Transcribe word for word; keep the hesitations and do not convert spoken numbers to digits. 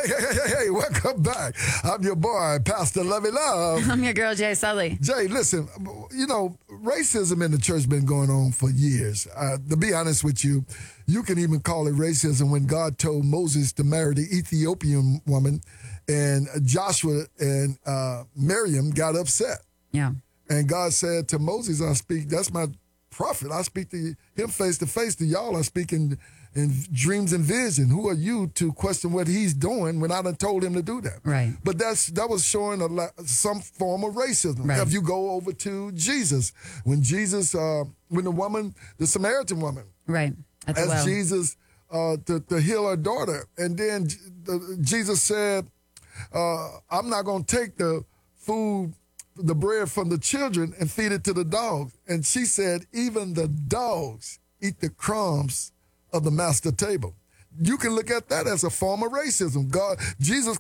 Hey, hey, hey, hey, welcome back. I'm your boy, Pastor Lovey Love. I'm your girl, Jay Sully. Jay, listen, you know, racism in the church been going on for years. Uh, to be honest with you, you can even call it racism when God told Moses to marry the Ethiopian woman, and Joshua and uh, Miriam got upset. Yeah. And God said to Moses, I speak, that's my prophet. I speak to him face to face. To y'all, I speak in, in dreams and vision. Who are you to question what he's doing when I done told him to do that? Right. But that's that was showing a lot, some form of racism. Right. If you go over to Jesus, when Jesus, uh, when the woman, the Samaritan woman, Right. That's asked well. Jesus uh, to, to heal her daughter, and then J- the, Jesus said, uh, I'm not going to take the food, the bread from the children and feed it to the dogs. And she said, even the dogs eat the crumbs of the master table. You can look at that as a form of racism. God, Jesus